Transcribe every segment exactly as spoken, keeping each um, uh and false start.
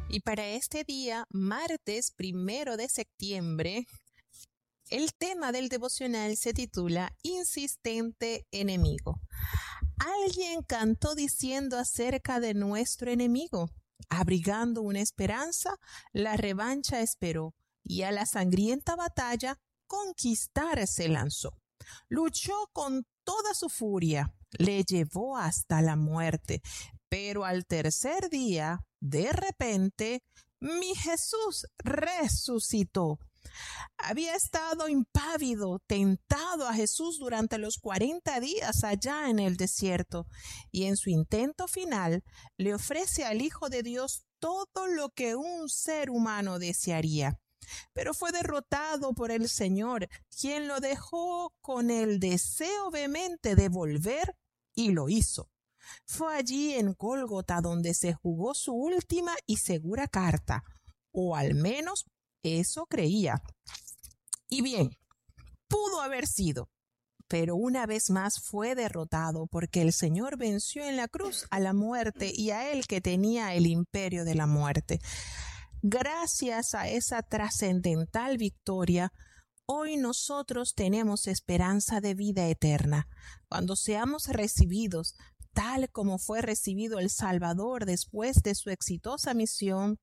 Y para este día, martes primero de septiembre, el tema del devocional se titula Insistente enemigo. Alguien cantó diciendo acerca de nuestro enemigo: abrigando una esperanza, la revancha esperó, y a la sangrienta batalla conquistar se lanzó. Luchó con toda su furia, le llevó hasta la muerte, pero al tercer día, de repente, mi Jesús resucitó. Había estado impávido, tentado a Jesús durante los cuarenta días allá en el desierto, y en su intento final le ofrece al Hijo de Dios todo lo que un ser humano desearía. Pero fue derrotado por el Señor, quien lo dejó con el deseo vehemente de volver, y lo hizo. Fue allí en Gólgota donde se jugó su última y segura carta, o al menos eso creía. Y bien, pudo haber sido, pero una vez más fue derrotado, porque el Señor venció en la cruz a la muerte y a él que tenía el imperio de la muerte. Gracias a esa trascendental victoria, hoy nosotros tenemos esperanza de vida eterna. Cuando seamos recibidos, tal como fue recibido el Salvador después de su exitosa misión,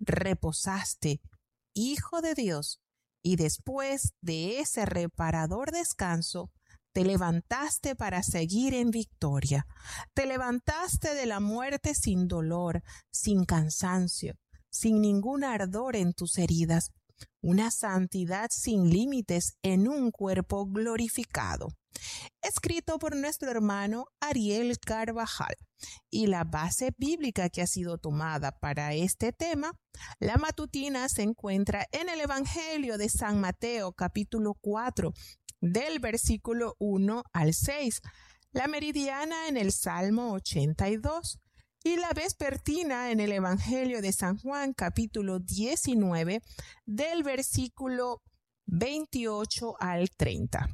reposaste, Hijo de Dios, y después de ese reparador descanso, te levantaste para seguir en victoria. Te levantaste de la muerte sin dolor, sin cansancio, sin ningún ardor en tus heridas, una santidad sin límites en un cuerpo glorificado. Escrito por nuestro hermano Ariel Carvajal. Y la base bíblica que ha sido tomada para este tema, la matutina, se encuentra en el Evangelio de San Mateo, capítulo cuatro, del versículo uno al seis, la meridiana en el Salmo ochenta y dos, y la vespertina en el Evangelio de San Juan, capítulo diecinueve, del versículo veintiocho al treinta.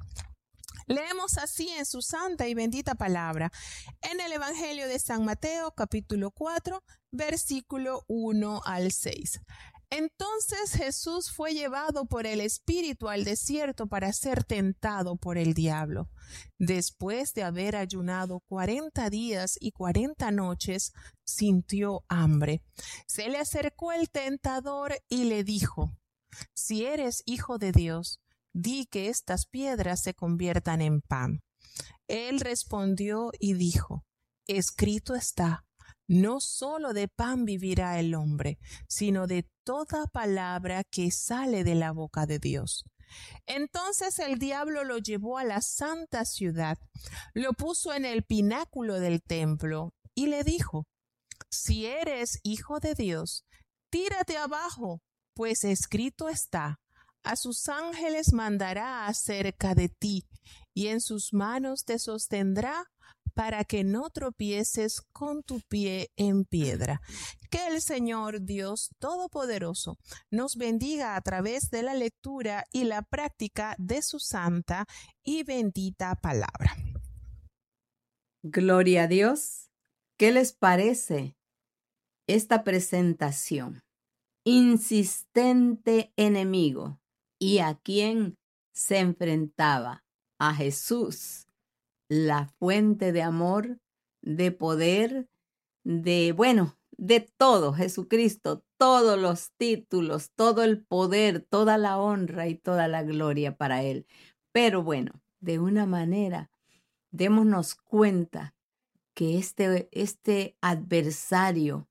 Leemos así en su santa y bendita palabra, en el Evangelio de San Mateo, capítulo cuatro, versículo uno al seis. Entonces Jesús fue llevado por el Espíritu al desierto para ser tentado por el diablo. Después de haber ayunado cuarenta días y cuarenta noches, sintió hambre. Se le acercó el tentador y le dijo: si eres hijo de Dios, di que estas piedras se conviertan en pan. Él respondió y dijo: escrito está, no solo de pan vivirá el hombre, sino de toda palabra que sale de la boca de Dios. Entonces el diablo lo llevó a la santa ciudad, lo puso en el pináculo del templo y le dijo: si eres hijo de Dios, tírate abajo, pues escrito está, a sus ángeles mandará acerca de ti, y en sus manos te sostendrá para que no tropieces con tu pie en piedra. Que el Señor Dios Todopoderoso nos bendiga a través de la lectura y la práctica de su santa y bendita palabra. Gloria a Dios. ¿Qué les parece esta presentación? Insistente enemigo. ¿Y a quién se enfrentaba? A Jesús, la fuente de amor, de poder, de, bueno, de todo, Jesucristo, todos los títulos, todo el poder, toda la honra y toda la gloria para Él. Pero bueno, de una manera, démonos cuenta que este, este adversario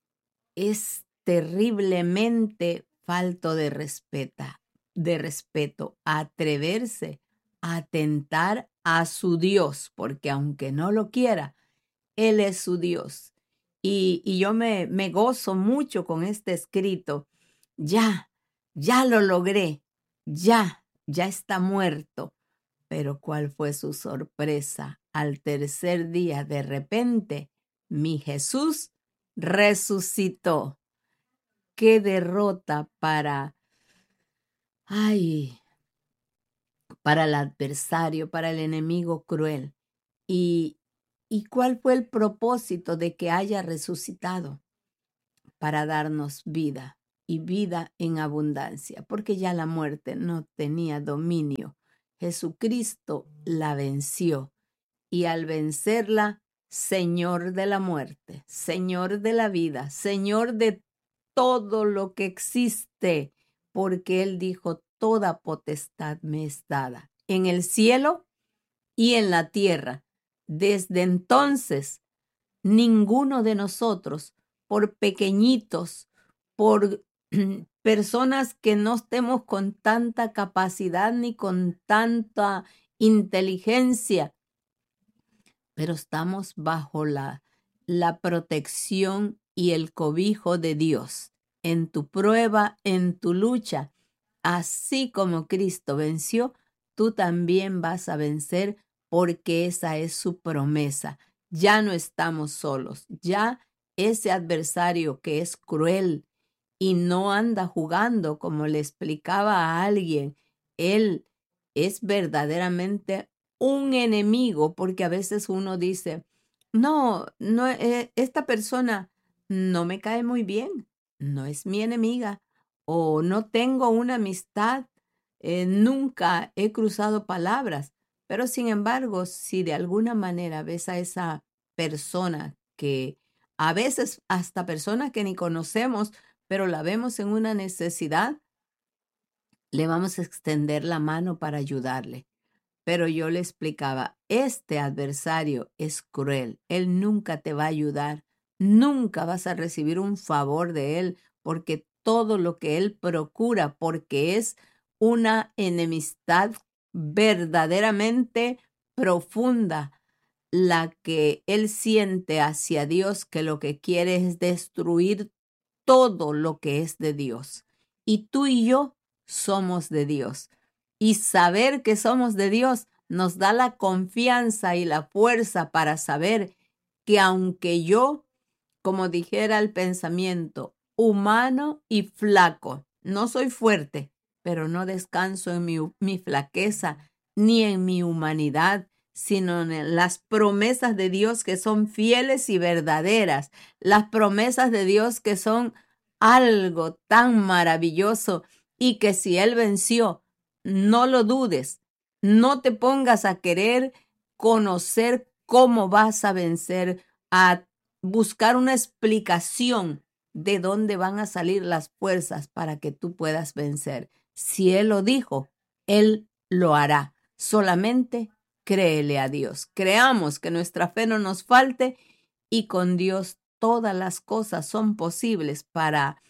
es terriblemente falto de respeto, de respeto, atreverse a atentar a su Dios, porque aunque no lo quiera, Él es su Dios. Y, y yo me, me gozo mucho con este escrito. Ya, ya lo logré, ya, ya está muerto. Pero ¿cuál fue su sorpresa? Al tercer día, de repente, mi Jesús resucitó. Qué derrota para, ay, para el adversario, para el enemigo cruel. ¿Y, y cuál fue el propósito de que haya resucitado? para darnos vida y vida en abundancia, porque ya la muerte no tenía dominio. Jesucristo la venció y al vencerla, Señor de la muerte, Señor de la vida, Señor de todo lo que existe, porque Él dijo, toda potestad me es dada en el cielo y en la tierra. Desde entonces, ninguno de nosotros, por pequeñitos, por personas que no estemos con tanta capacidad ni con tanta inteligencia, pero estamos bajo la, la protección y el cobijo de Dios. En tu prueba, en tu lucha, así como Cristo venció, tú también vas a vencer, porque esa es su promesa. Ya no estamos solos, ya ese adversario que es cruel y no anda jugando, como le explicaba a alguien, él es verdaderamente un enemigo, porque a veces uno dice, no, no, eh, esta persona no me cae muy bien, no es mi enemiga, o no tengo una amistad, eh, nunca he cruzado palabras, pero sin embargo, si de alguna manera ves a esa persona que a veces hasta personas que ni conocemos, pero la vemos en una necesidad, le vamos a extender la mano para ayudarle. Pero yo le explicaba, este adversario es cruel, él nunca te va a ayudar, nunca vas a recibir un favor de él, porque todo lo que él procura, porque es una enemistad verdaderamente profunda, la que él siente hacia Dios, que lo que quiere es destruir todo lo que es de Dios. Y tú y yo somos de Dios. Y saber que somos de Dios nos da la confianza y la fuerza para saber que aunque yo, como dijera el pensamiento, humano y flaco, no soy fuerte, pero no descanso en mi, mi flaqueza ni en mi humanidad, sino en las promesas de Dios que son fieles y verdaderas, las promesas de Dios que son algo tan maravilloso y que si Él venció, no lo dudes, no te pongas a querer conocer cómo vas a vencer, a buscar una explicación de dónde van a salir las fuerzas para que tú puedas vencer. Si Él lo dijo, Él lo hará. Solamente créele a Dios. Creamos que nuestra fe no nos falte y con Dios todas las cosas son posibles para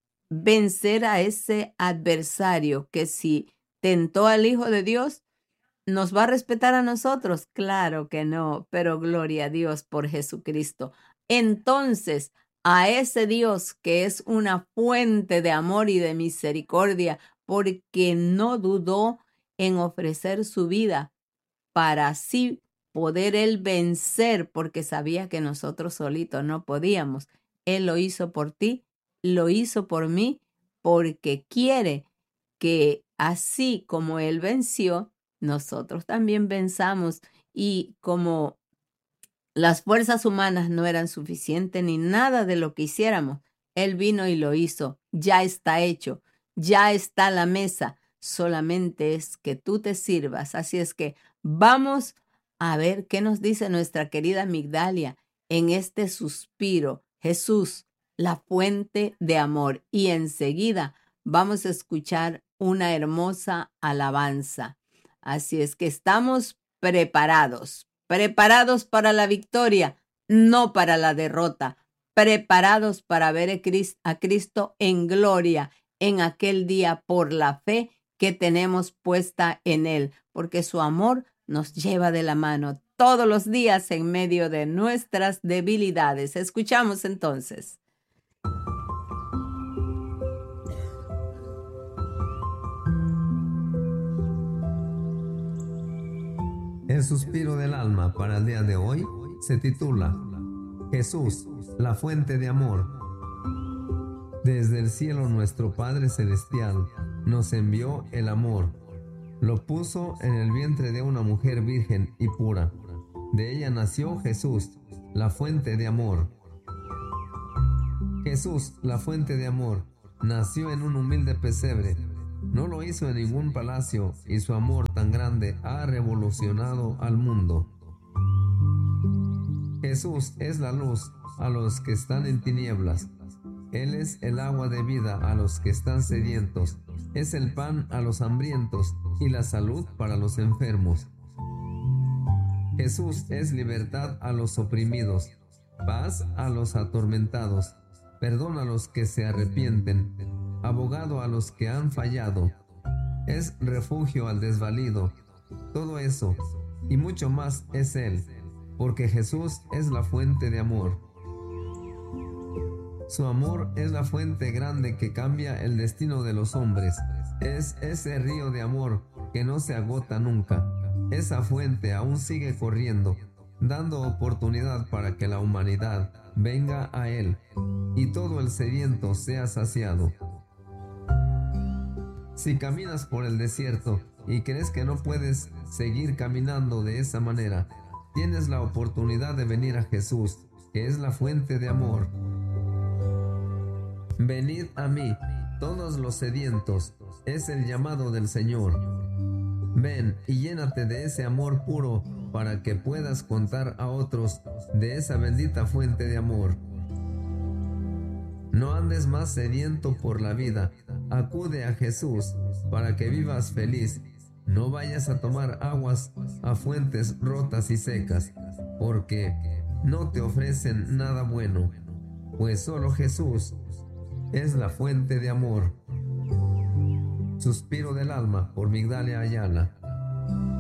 vencer a ese adversario que si tentó al Hijo de Dios, ¿nos va a respetar a nosotros? Claro que no, pero gloria a Dios por Jesucristo. Entonces, a ese Dios que es una fuente de amor y de misericordia, porque no dudó en ofrecer su vida para así poder Él vencer, porque sabía que nosotros solitos no podíamos. Él lo hizo por ti, lo hizo por mí, porque quiere que así como Él venció, nosotros también venzamos. Y como las fuerzas humanas no eran suficientes ni nada de lo que hiciéramos, Él vino y lo hizo. Ya está hecho, ya está la mesa. Solamente es que tú te sirvas. Así es que vamos a ver qué nos dice nuestra querida Migdalia en este suspiro. Jesús, la fuente de amor. Y enseguida vamos a escuchar una hermosa alabanza. Así es que estamos preparados, preparados para la victoria, no para la derrota, preparados para ver a Cristo en gloria en aquel día por la fe que tenemos puesta en Él, porque su amor nos lleva de la mano todos los días en medio de nuestras debilidades. Escuchamos entonces. El suspiro del alma para el día de hoy se titula Jesús, la fuente de amor. Desde el cielo nuestro Padre Celestial nos envió el amor. Lo puso en el vientre de una mujer virgen y pura. De ella nació Jesús, la fuente de amor. Jesús, la fuente de amor, nació en un humilde pesebre. No lo hizo en ningún palacio y su amor tan grande ha revolucionado al mundo. Jesús es la luz a los que están en tinieblas. Él es el agua de vida a los que están sedientos. Es el pan a los hambrientos y la salud para los enfermos. Jesús es libertad a los oprimidos, paz a los atormentados, perdón a los que se arrepienten, abogado a los que han fallado, es refugio al desvalido. Todo eso y mucho más es Él, porque Jesús es la fuente de amor. Su amor es la fuente grande que cambia el destino de los hombres. Es ese río de amor que no se agota nunca. Esa fuente aún sigue corriendo, dando oportunidad para que la humanidad venga a Él y todo el sediento sea saciado. Si caminas por el desierto y crees que no puedes seguir caminando de esa manera, tienes la oportunidad de venir a Jesús, que es la fuente de amor. Venid a mí, todos los sedientos, es el llamado del Señor. Ven y llénate de ese amor puro para que puedas contar a otros de esa bendita fuente de amor. No andes más sediento por la vida, acude a Jesús para que vivas feliz. No vayas a tomar aguas a fuentes rotas y secas, porque no te ofrecen nada bueno, pues solo Jesús es la fuente de amor. Suspiro del alma por Migdalia Ayala.